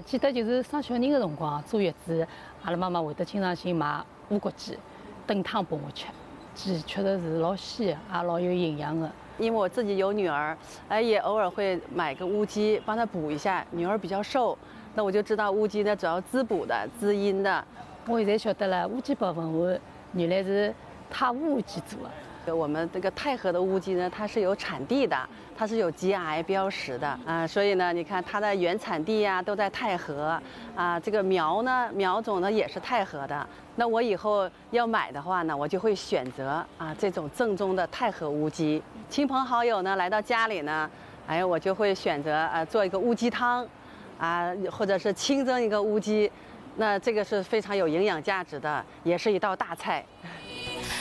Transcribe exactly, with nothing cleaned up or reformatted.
记得就是生小人的辰光坐月子，阿拉妈妈会得经常性买乌骨鸡炖汤拨我吃，鸡确实是老鲜，也老有营养的。 因为我自己有女儿，哎，也偶尔会买个乌鸡帮她补一下。女儿比较瘦，那我就知道乌鸡呢主要滋补的、滋阴的。 我现在晓得了，乌鸡煲粉丸原来是太湖乌鸡做的。 我们这个太和的乌鸡呢，它是有产地的，它是有 G I 标识的啊，所以呢，你看它的原产地呀、啊、都在太和啊。这个苗呢，苗种呢也是太和的。那我以后要买的话呢，我就会选择啊这种正宗的太和乌鸡。亲朋好友呢来到家里呢，哎，我就会选择啊做一个乌鸡汤，啊，或者是清蒸一个乌鸡，那这个是非常有营养价值的，也是一道大菜。